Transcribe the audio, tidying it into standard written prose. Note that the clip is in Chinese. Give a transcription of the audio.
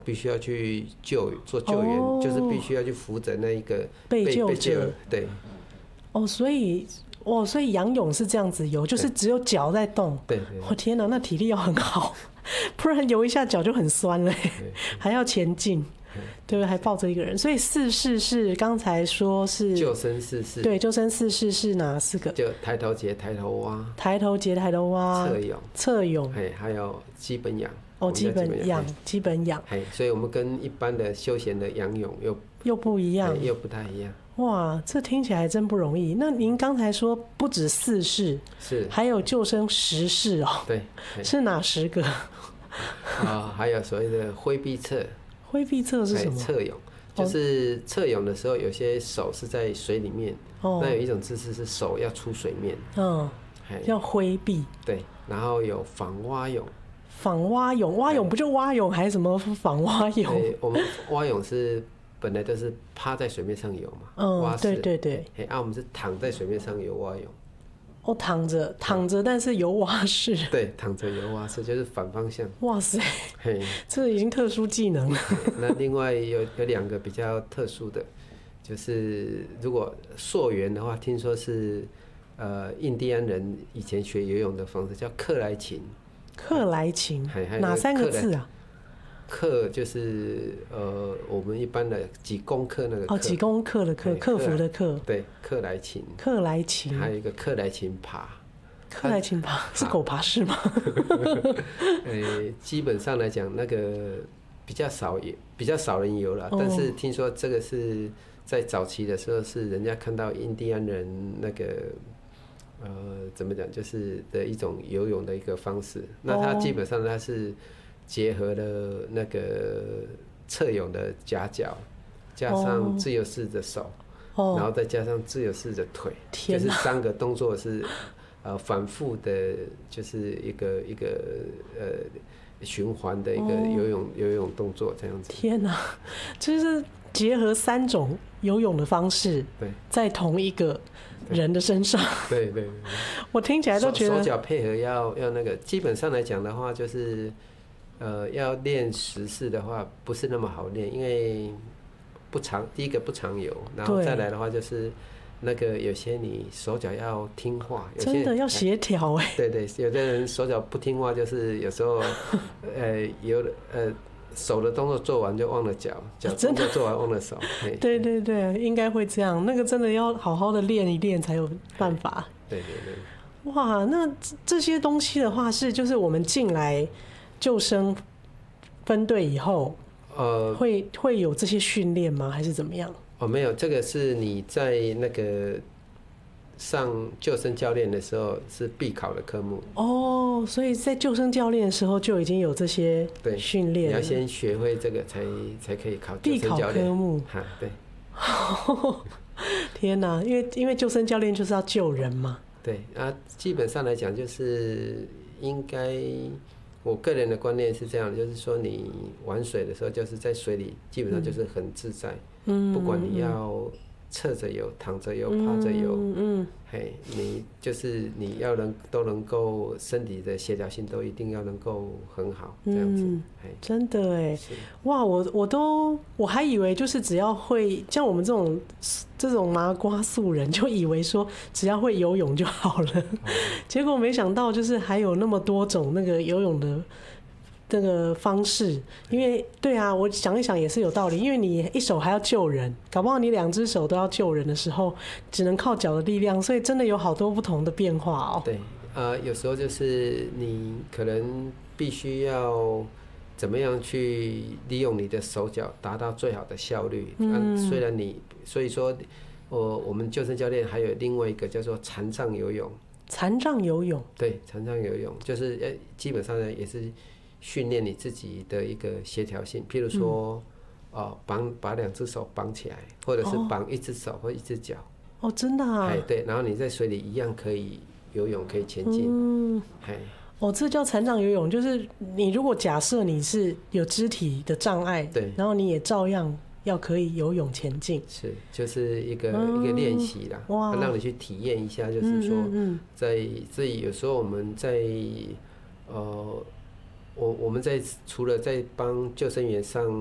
必须要去做救援，就是必须要去扶着那一个被救者。 对。 所以仰泳是这样子游，就是只有脚在动。 对。 我天哪，那体力要很好，不然游一下脚就很酸了，还要前进。对不对？还抱着一个人，所以4式是刚才说是救生4式。 对，救生4式是哪4个？ 就抬头节、抬头蛙、 抬头节、抬头蛙、侧泳， 还有基本仰。 基本仰。 所以我们跟一般的休闲的仰泳又不一样， 又不太一样。 哇，这听起来真不容易。那您刚才说不止4式， 是还有救生10式哦？ 对， 是哪10个？ 还有所谓的挥臂侧。 挥臂侧是什么？ 侧泳，就是侧泳的时候，有些手是在水里面，那有一种姿势是手要出水面， 叫挥臂。 对，然后有仿蛙泳。 仿蛙泳，蛙泳不就蛙泳，还是什么仿蛙泳？ 我们蛙泳是本来都是趴在水面上游嘛， 对对对。 我们是躺在水面上游蛙泳。 躺着，但是游蛙式。 对，躺着游蛙式就是反方向。 哇塞，这已经特殊技能了。 那另外有2个比较特殊的，就是如果溯源的话，听说是印第安人以前学游泳的方式叫克莱琴。 克莱琴，哪3个字啊？ 克就是我们一般的几公克那个几公克的克，克服的克。 对，克莱琴。 克莱琴， 还有一个克莱琴爬。 克莱琴爬是狗爬式吗？ 基本上来讲，那个比较少人游了，但是听说这个是在早期的时候是人家看到印第安人那个。怎么讲，就是的一种游泳的一个方式。那它基本上它是结合了那个侧泳的夹脚，加上自由式的手，然后再加上自由式的腿，就是3个动作是反复的，就是一个循环的一个游泳动作这样子。 天哪，就是结合3种游泳的方式，在同一个人的身上。 对， 我听起来都觉得手脚配合要那个。基本上来讲的话，就是要练10式的话，不是那么好练，因为第一个不常游，然后再来的话就是那个有些你手脚要听话， 真的要协调哎。 对，有的人手脚不听话，就是有时候手的动作做完就忘了脚动作做完忘了手。 对，应该会这样。那个真的要好好的练一练才有办法。 对。 哇，那这些东西的话就是我们进来救生分队以后，会有这些训练吗？还是怎么样？ 没有，这个是你在那个上救生教练的时候是必考的科目。 所以在救生教练的时候就已经有这些训练。 你要先学会这个才可以考救生教练。 必考科目。 对。 天哪，因为救生教练就是要救人嘛。 对基本上来讲就是应该，我个人的观念是这样，就是说你玩水的时候，就是在水里基本上就是很自在，不管你要侧着游、躺着游、趴着游，你就是你都能够身体的协调性都一定要能够很好，这样子。 真的哎，哇，我还以为就是只要会像我们这种麻瓜素人，就以为说只要会游泳就好了，结果没想到就是还有那么多种那个游泳的这个方式。因为对啊，我想一想也是有道理，因为你一手还要救人，搞不好你2只手都要救人的时候，只能靠脚的力量，所以真的有好多不同的变化哦。 对，有时候就是你可能必须要怎么样去利用你的手脚达到最好的效率。所以说我们救生教练还有另外一个叫做残障游泳。 残障游泳？对， 残障游泳就是基本上呢也是训练你自己的一个协调性，譬如说，把2只手绑起来，或者是绑1只手或1只脚。 真的啊？ 对，然后你在水里一样可以游泳，可以前进。 这叫残障游泳，就是你如果假设你是有肢体的障碍，对，然后你也照样要可以游泳前进。是， 就是一个练习啦，让你去体验一下，就是说，在有时候我们在我们除了在帮救生员上